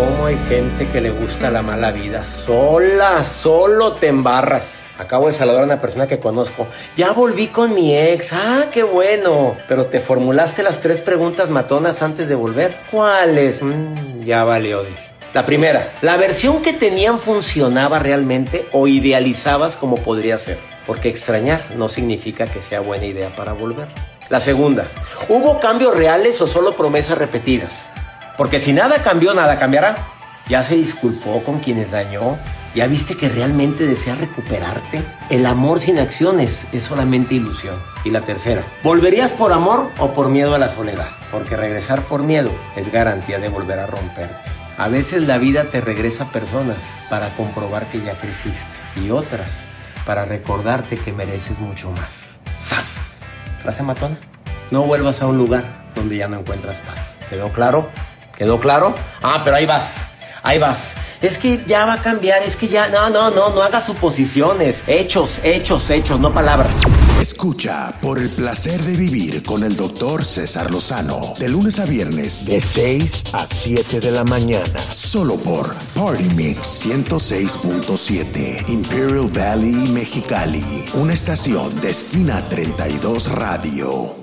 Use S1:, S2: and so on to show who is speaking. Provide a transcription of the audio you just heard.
S1: cómo hay gente que le gusta la mala vida. Solo te embarras. Acabo de saludar a una persona que conozco. Ya volví con mi ex. Ah, qué bueno. Pero te formulaste las 3 preguntas matonas antes de volver. ¿Cuáles? Ya valió, dije. La primera, ¿la versión que tenían funcionaba realmente o idealizabas como podría ser? Porque extrañar no significa que sea buena idea para volver. La segunda, ¿hubo cambios reales o solo promesas repetidas? Porque si nada cambió, nada cambiará. ¿Ya se disculpó con quienes dañó? ¿Ya viste que realmente desea recuperarte? El amor sin acciones es solamente ilusión. Y la tercera, ¿volverías por amor o por miedo a la soledad? Porque regresar por miedo es garantía de volver a romperte. A veces la vida te regresa personas para comprobar que ya creciste y otras para recordarte que mereces mucho más. ¡Sas! Frase matona. No vuelvas a un lugar donde ya no encuentras paz. ¿Quedó claro? ¿Quedó claro? Ah, pero ahí vas. Es que ya va a cambiar, es que ya... No hagas suposiciones. Hechos, no palabras.
S2: Escucha Por el Placer de Vivir con el Dr. César Lozano. De lunes a viernes, de 6 a 7 de la mañana. Solo por Party Mix 106.7. Imperial Valley, Mexicali. Una estación de Esquina 32 Radio.